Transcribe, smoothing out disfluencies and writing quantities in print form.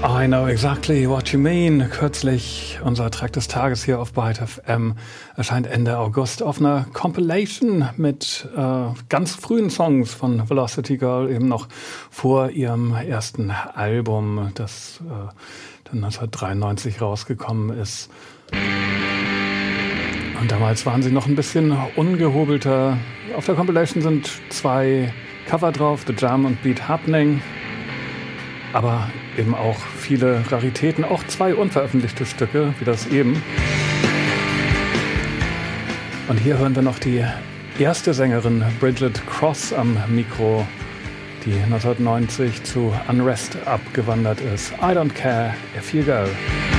I know exactly what you mean. Kürzlich unser Track des Tages hier auf Byte FM erscheint Ende August auf einer Compilation mit ganz frühen Songs von Velocity Girl, eben noch vor ihrem ersten Album, das dann 1993 rausgekommen ist. Und damals waren sie noch ein bisschen ungehobelter. Auf der Compilation sind 2 Cover drauf, The Jam und Beat Happening. Aber eben auch viele Raritäten, auch 2 unveröffentlichte Stücke, wie das eben. Und hier hören wir noch die erste Sängerin Bridget Cross am Mikro, die 1990 zu Unrest abgewandert ist. I don't care if you go.